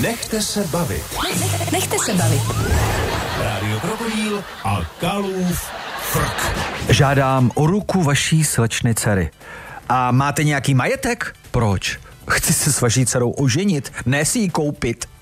Nechte se bavit. Nechte se bavit. Rádio Krokodýl a Kalův frk. Žádám o ruku vaší slečny dcery. A máte nějaký majetek? Proč? Chci se s vaší dcerou oženit, ne si ji koupit.